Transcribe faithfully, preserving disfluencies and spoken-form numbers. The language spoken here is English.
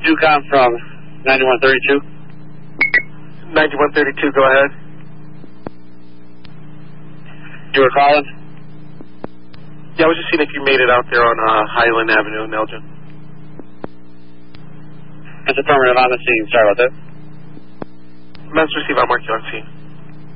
Ducon from ninety-one thirty-two. ninety-one thirty-two, go ahead. You were calling? Yeah, I was just seeing if you made it out there on uh, Highland Avenue in Elgin. That's affirmative on the scene. Sorry about that. Master Receive, I'll mark you on scene.